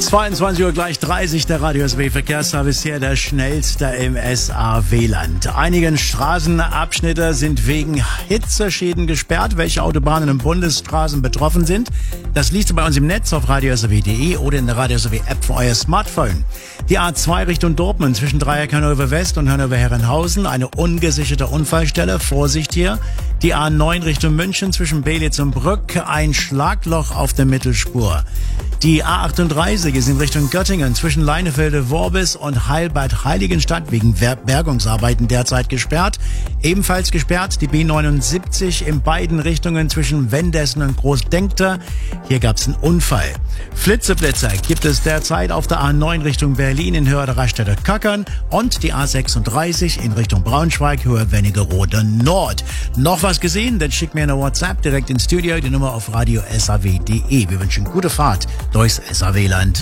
22 Uhr gleich 30, der Radio SAW Verkehrsservice hier, der schnellste im SAW-Land. Einige Straßenabschnitte sind wegen Hitzeschäden gesperrt. Welche Autobahnen und Bundesstraßen betroffen sind, das liest du bei uns im Netz auf radiosaw.de oder in der Radio SAW App für euer Smartphone. Die A2 Richtung Dortmund zwischen Dreieck Hannover West und Hannover Herrenhausen, eine ungesicherte Unfallstelle, Vorsicht hier. Die A9 Richtung München zwischen Belitz und Brück, ein Schlagloch auf der Mittelspur. Die A38 ist in Richtung Göttingen zwischen Leinefelde-Worbis und Heilbad-Heiligenstadt wegen Bergungsarbeiten derzeit gesperrt. Ebenfalls gesperrt die B79 in beiden Richtungen zwischen Wendessen und Großdenkter. Hier gab es einen Unfall. Flitzeblitzer gibt es derzeit auf der A9 Richtung Berlin in Höhe der Raststätte Köckern und die A36 in Richtung Braunschweig, Höhe Wernigerode Nord. Noch was gesehen? Dann schickt mir eine WhatsApp direkt ins Studio, die Nummer auf radiosaw.de. Wir wünschen gute Fahrt durchs SAW-Land.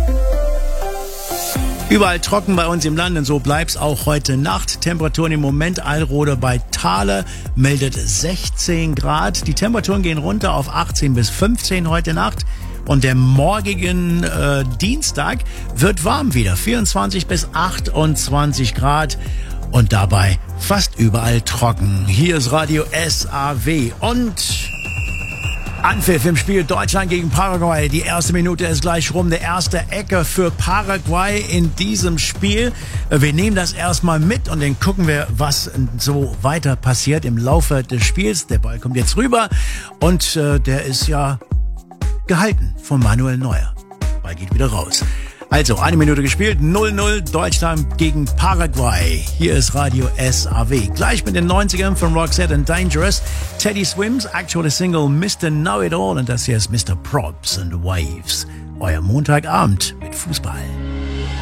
Überall trocken bei uns im Land und so bleibt's auch heute Nacht. Temperaturen im Moment, Alrode bei Thale meldet 16 Grad. Die Temperaturen gehen runter auf 18 bis 15 heute Nacht. Und der morgigen Dienstag wird warm wieder. 24 bis 28 Grad. Und dabei fast überall trocken. Hier ist Radio SAW und Anpfiff im Spiel Deutschland gegen Paraguay. Die erste Minute ist gleich rum. Der erste Ecke für Paraguay in diesem Spiel. Wir nehmen das erstmal mit und dann gucken wir, was so weiter passiert im Laufe des Spiels. Der Ball kommt jetzt rüber und der ist ja gehalten von Manuel Neuer. Ball geht wieder raus. Also, eine Minute gespielt, 0-0, Deutschland gegen Paraguay. Hier ist Radio SAW. Gleich mit den 90ern von Roxette and Dangerous. Teddy Swims, actually Single Mr. Know-It-All. Und das hier ist Mr. Props and Waves. Euer Montagabend mit Fußball.